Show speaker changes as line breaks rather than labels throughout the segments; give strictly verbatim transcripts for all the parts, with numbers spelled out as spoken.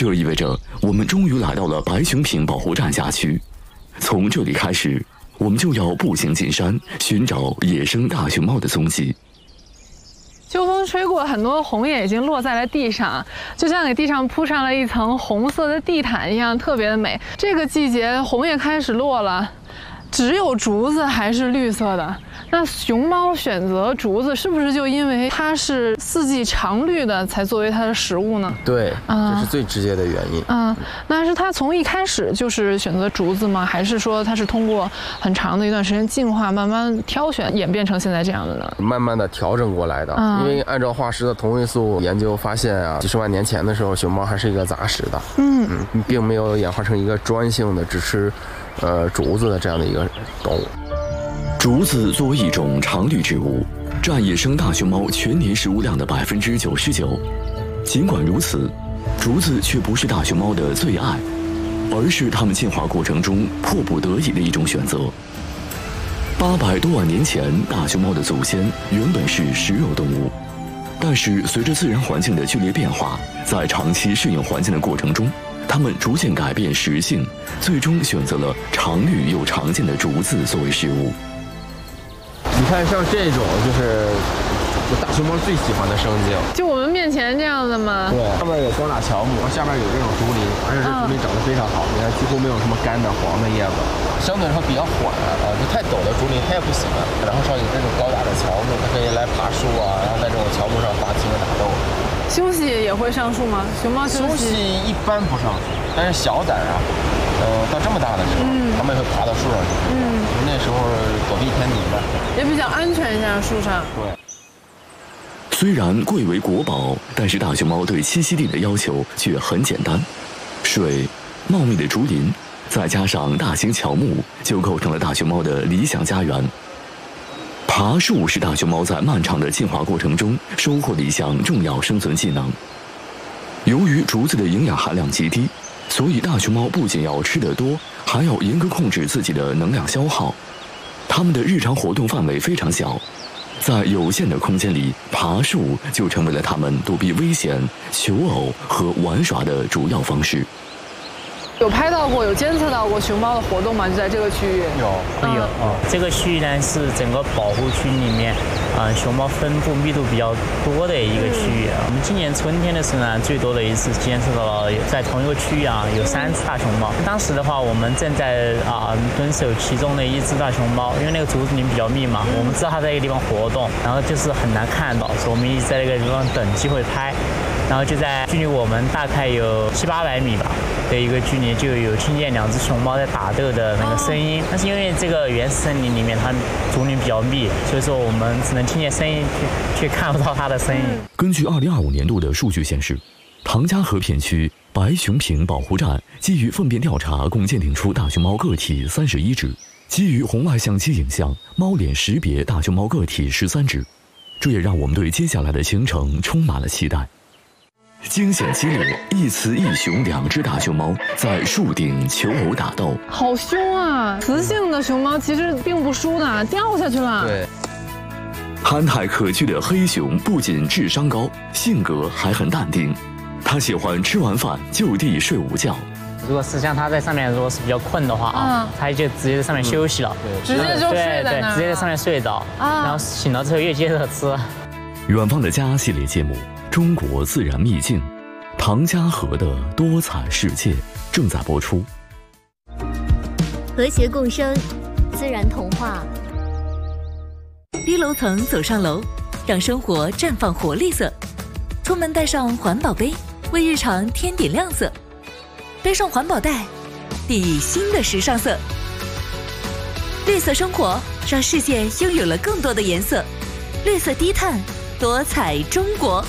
这意味着我们终于来到了白熊坪保护站辖区。从这里开始，我们就要步行进山，寻找野生大熊猫的踪迹。
秋风吹过，很多红叶已经落在了地上，就像给地上铺上了一层红色的地毯一样，特别的美。这个季节红叶开始落了，只有竹子还是绿色的。那熊猫选择竹子，是不是就因为它是四季常绿的，才作为它的食物呢？
对，这是最直接的原因。
嗯，那是它从一开始就是选择竹子吗？还是说它是通过很长的一段时间进化，慢慢挑选，演变成现在这样的呢？
慢慢的调整过来的。嗯、因为按照化石的同位素研究发现啊，几十万年前的时候，熊猫还是一个杂食的。嗯嗯，并没有演化成一个专性的只吃，呃，竹子的这样的一个动物。
竹子作为一种常绿植物，占野生大熊猫全年食物量的百分之九十九。尽管如此，竹子却不是大熊猫的最爱，而是它们进化过程中迫不得已的一种选择。八百多万年前，大熊猫的祖先原本是食肉动物，但是随着自然环境的剧烈变化，在长期适应环境的过程中，它们逐渐改变食性，最终选择了常绿又常见的竹子作为食物。
你看，像这种就是大熊猫最喜欢的生境，
就我们面前这样的吗？
对，上面有光打乔木，下面有这种竹林，而且这竹林长得非常好，你看几乎没有什么干的黄的叶子，相对来说比较缓啊，就太陡的竹林它也不喜欢。然后上有这种高大的乔木，它可以来爬树啊，然后在这种乔木上发情和打斗。
休息也会上树吗？熊猫休息
一般不上树，但是小崽啊，呃，到这么大的时候，嗯、它们也会爬到树上去。嗯，那时候躲避天敌的，
也比较安全一下树上。
对。
虽然贵为国宝，但是大熊猫对栖息地的要求却很简单：水、茂密的竹林，再加上大型乔木，就构成了大熊猫的理想家园。爬树是大熊猫在漫长的进化过程中收获的一项重要生存技能。由于竹子的营养含量极低，所以大熊猫不仅要吃得多，还要严格控制自己的能量消耗。它们的日常活动范围非常小，在有限的空间里，爬树就成为了它们躲避危险、求偶和玩耍的主要方式。
有拍到过、有监测到过熊猫的活动吗？就在这个区域。
有，
会有哦。这个区域呢是整个保护区里面，啊、呃，熊猫分布密度比较多的一个区域。嗯、我们今年春天的时候呢，最多的一次监测到了在同一个区域啊有三只大熊猫。当时的话，我们正在啊、呃、蹲守其中的一只大熊猫，因为那个竹子林比较密嘛，我们知道它在一个地方活动，然后就是很难看到，所以我们一直在那个地方等机会拍。然后就在距离我们大概有七八百米吧的一个距离，就有听见两只熊猫在打斗的那个声音。但是因为这个原始森林里面它竹林比较密，所以说我们只能听见声音，却却看不到它的身影。
根据二零二五年度的数据显示，唐家河片区白熊坪保护站基于粪便调查，共鉴定出大熊猫个体三十一只；基于红外相机影像、猫脸识别大熊猫个体十三只。这也让我们对接下来的行程充满了期待。惊险激烈，一雌一雄两只大熊猫在树顶求偶打斗，
好凶啊！雌性的熊猫其实并不输的，掉下去了。
对。
憨态可掬的黑熊不仅智商高，性格还很淡定。它喜欢吃完饭就地睡午觉。
如果是像它在上面，如果是比较困的话啊，它、嗯、就直接在上面休息了，
嗯、直接就睡在那儿，
对对，直接在上面睡着，啊、然后醒了之后又接着吃。
远方的家系列节目。中国自然秘境，唐家河的多彩世界正在播出。
和谐共生，自然童话。低楼层走上楼，让生活绽放活力色。出门带上环保杯，为日常添点亮色。背上环保袋，定义新的时尚色。绿色生活，让世界拥有了更多的颜色。绿色低碳，多彩中国。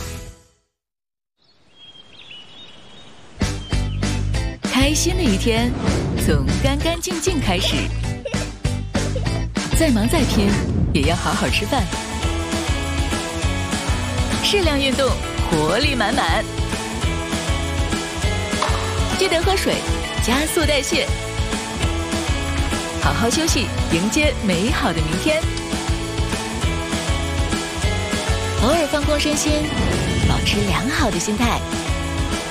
开心的一天，从干干净净开始。再忙再拼，也要好好吃饭。适量运动，活力满满。记得喝水，加速代谢。好好休息，迎接美好的明天。偶尔放空身心，保持良好的心态。